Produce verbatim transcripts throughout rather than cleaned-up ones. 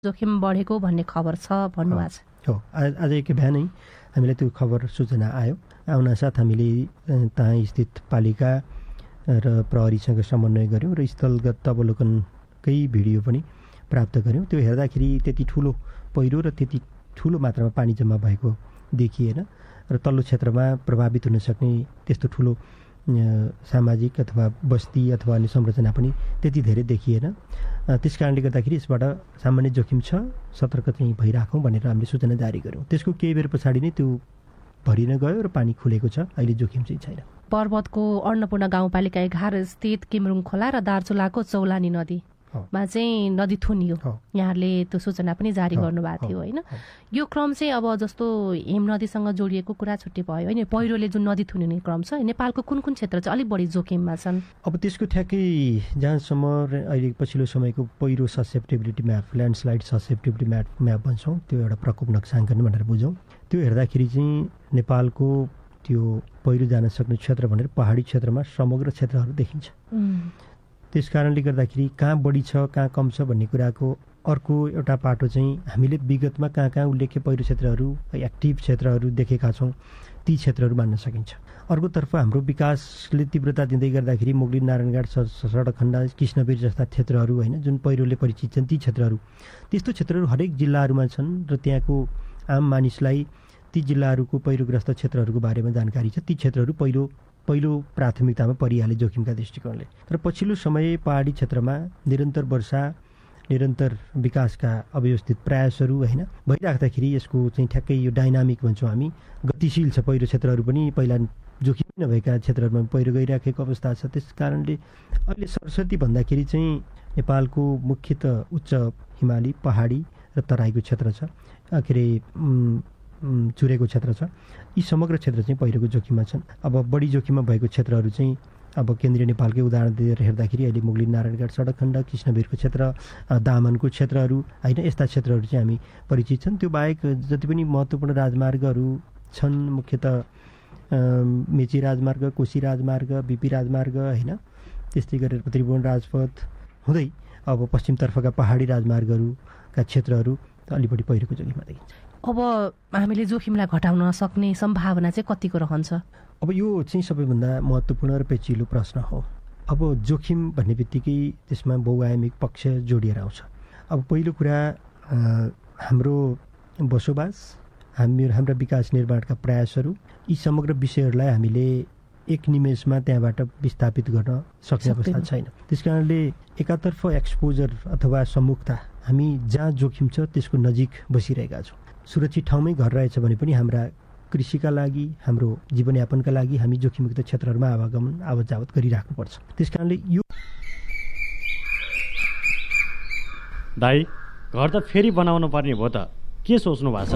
जोखिम बढेको भन्ने खबर छ भन्नुभएको छ। हो, आज एक बिहानै हामीलाई त्यो खबर सूचना आयो। आउनासाथ हामीले त्यहाँ स्थित पालिका र प्रहरीसँग समन्वय गऱ्यौँ र स्थलगत अवलोकनकै भिडियो पनि प्राप्त गऱ्यौँ। त्यो हेर्दाखेरि त्यति ठुलो पहिरो र त्यति ठुलो मात्रामा पानी जम्मा भएको देखिएन र तल्लो क्षेत्रमा प्रभावित हुन सक्ने त्यस्तो ठुलो सामाजिक अथवा बस्ती अथवा अन्य संरचना पनि त्यति धेरै देखिएन। त्यस कारणले गर्दाखेरि यसबाट सामान्य जोखिम छ, सतर्क चाहिँ भइराखौँ भनेर हामीले सूचना जारी गऱ्यौँ। त्यसको केही बेर पछाडि नै त्यो भरिन गयो र पानी खुलेको छ, अहिले जोखिम चाहिँ छैन। पर्वतको अन्नपूर्ण गाउँपालिका एघार स्थित किमरुङ खोला र दार्चुलाको चौलानी नदीमा चाहिँ नदी थुनियो, यहाँहरूले त्यो सूचना पनि जारी गर्नुभएको थियो होइन। यो क्रम चाहिँ अब जस्तो हिम नदीसँग जोडिएको कुरा छुट्टै भयो होइन, पहिरोले जुन नदी थुनिने क्रम छ नेपालको कुन कुन क्षेत्र चाहिँ अलिक बढी जोखिममा छन्? अब त्यसको ठ्याक्कै जहाँसम्म अहिले पछिल्लो समयको पहिरो susceptibility map, landslide susceptibility map map भन्छौँ, त्यो एउटा प्रकोप नक्साङ्कन भनेर बुझौँ। त्यो हेर्दाखेरि चाहिँ नेपालको त्यो पहिरो जान सक्ने क्षेत्र भनेर पहाडी क्षेत्रमा समग्र क्षेत्रहरू देखिन्छ। त्यस कारणले गर्दाखेरि कहाँ बढी छ कहाँ कम छ भन्ने कुराको अर्को एउटा पाटो चाहिँ हामीले विगतमा कहाँ कहाँ उल्लेख्य पहिरो क्षेत्रहरू, एक्टिभ क्षेत्रहरू देखेका छौँ, ती क्षेत्रहरू मान्न सकिन्छ। अर्कोतर्फ हाम्रो विकासले तीव्रता दिँदै गर्दाखेरि मुगलिन नारायणघाट सडक खण्ड, कृष्णवीर जस्ता क्षेत्रहरू होइन, जुन पहिरोले परिचित छन्, ती क्षेत्रहरू त्यस्तो क्षेत्रहरू हरेक जिल्लाहरूमा छन् र त्यहाँको आम मानिसलाई ती जिल्लाहरूको पहिरोग्रस्त क्षेत्रहरूको बारेमा जानकारी छ। ती क्षेत्रहरू पहिलो पहिलो प्राथमिकतामा परिहाले जोखिमका दृष्टिकोणले। तर पछिल्लो समय पहाडी क्षेत्रमा निरन्तर वर्षा, निरन्तर विकासका अव्यवस्थित प्रयासहरू होइन भइराख्दाखेरि यसको चाहिँ ठ्याक्कै यो डाइनामिक भन्छौँ हामी, गतिशील छ। पहिरो क्षेत्रहरू पनि पहिला जोखिम नभएका क्षेत्रहरूमा पहिरो गइराखेको अवस्था छ। त्यस कारणले अहिले सरस्वती भन्दाखेरि चाहिँ नेपालको मुख्यतः उच्च हिमाली, पहाडी र तराईको क्षेत्र छ, के अरे चुरेको क्षेत्र छ। यी समग्र क्षेत्र चाहिँ पहिरोको जोखिममा छन्। अब बढी जोखिममा भएको क्षेत्रहरू चाहिँ अब केन्द्रीय नेपालकै उदाहरण दिएर हेर्दाखेरि अहिले मुगलिन नारायणघाट सडक खण्ड, कृष्णवीरको क्षेत्र, दामनको क्षेत्रहरू होइन, यस्ता क्षेत्रहरू चाहिँ हामी परिचित छन्। त्यो बाहेक जति पनि महत्त्वपूर्ण राजमार्गहरू छन्, मुख्यतः मेची राजमार्ग, कोशी राजमार्ग, बिपी राजमार्ग होइन, त्यस्तै गरेर त्रिभुवन राजपथ हुँदै अब पश्चिमतर्फका पहाडी राजमार्गहरूका क्षेत्रहरू अलि बढी पहिरोको जोखिममा देखिन्छ। अब हामीले जोखिमलाई घटाउन सक्ने सम्भावना चाहिँ कतिको रहन्छ? अब यो चाहिँ सबैभन्दा महत्त्वपूर्ण र पेचिलो प्रश्न हो। अब जोखिम भन्ने बित्तिकै त्यसमा बहुआयामिक पक्ष जोडिएर आउँछ। अब पहिलो कुरा हाम्रो बसोबास, हामी हाम्रा विकास निर्माणका प्रयासहरू, यी समग्र विषयहरूलाई हामीले एक निमेषमा त्यहाँबाट विस्थापित गर्न सक्ने अवस्था छैन। त्यस कारणले एकातर्फ एक्सपोजर अथवा सम्मुखता, हामी जहाँ जोखिम छ त्यसको नजिक बसिरहेका छौँ। सुरक्षित ठाउँमै घर रहेछ भने पनि हाम्रा कृषिका लागि, हाम्रो जीवनयापनका लागि हामी जोखिमयुक्त क्षेत्रहरूमा आवागमन आवत जावत गरिराख्नुपर्छ। त्यस कारणले यो दाइ घर त फेरि बनाउनु पर्ने भयो त, के सोच्नु भएको छ?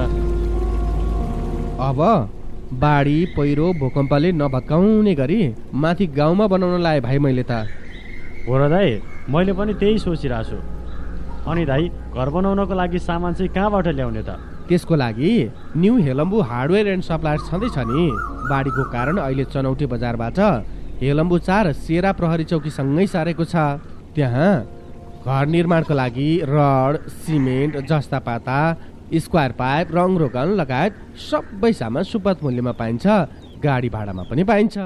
अब बाढी पहिरो भूकम्पले नभत्काउने गरी माथि गाउँमा बनाउन लाए भाइ मैले त। हो र दाइ, मैले पनि त्यही सोचिरहेको छु। अनि दाइ घर बनाउनको लागि सामान चाहिँ कहाँबाट ल्याउने त? त्यसको लागि new Helambu hardware and suppliers छँदैछ नि। बाढीको कारण अहिले चनौटे बजारबाट हेलम्बु चार सेरा प्रहरी चौकीसँगै सारेको छ। त्यहाँ घर निर्माणको लागि रड, सिमेन्ट, जस्ता पाता, स्क्वायर पाइप, रङ रोगन लगायत सबै सामान सुपथ मूल्यमा पाइन्छ, गाडी भाडामा पनि पाइन्छ।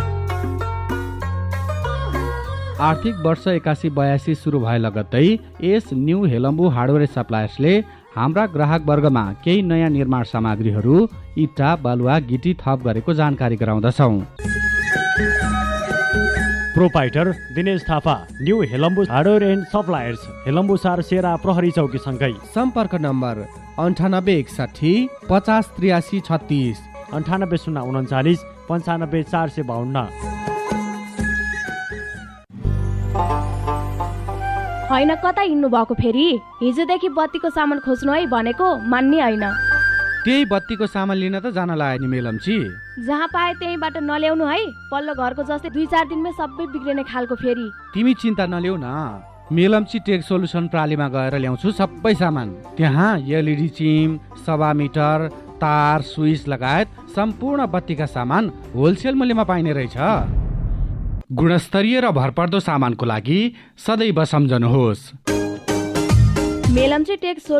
आर्थिक वर्ष एकासी बयासी सुरु भए लगत्तै यस न्यू हेलम्बु हार्डवेयर सप्लायर्सले हाम्रा ग्राहक वर्गमा केही नयाँ निर्माण सामग्रीहरू, इट्टा, बालुवा, गिटी थप गरेको जानकारी गराउँदछौँ। Proprietor Dinesh Thapa, new Helambu hardware and suppliers, Helambu चार सेरा प्रहरी चौकी सँगै। सम्पर्क नम्बर अन्ठानब्बे एकसाठी पचास त्रियासी छत्तिस, अन्ठानब्बे शून्य उन्चालिस पन्चानब्बे चार सय बाहन्न। होइन, कता हिँड्नु भएको फेरि? हिजोदेखि बत्तीको सामान खोज्नु है भनेको मान्ने होइन। त्यही बत्तीको सामान लिन त जान लाग्यो नि मेलम्ची। जहाँ पाए त्यहीबाट नल्याउनु है, पल्लो घरको जस्तै दुई चार दिनमै सबै बिग्रिने खालको फेरि। तिमी चिन्ता नल्याउ न, मेलम्ची टेक सोल्युसन प्रालीमा गएर ल्याउँछु सबै सामान। त्यहाँ एलइडी चिम, सवा मिटर, तार, स्विच लगायत सम्पूर्ण बत्तीका सामान होलसेल मूल्यमा पाइने रहेछ। गुणस्तरीय र भरपर्दो सामानको लागि सदैव सम्झनुहोस्। मेलम्ची टेक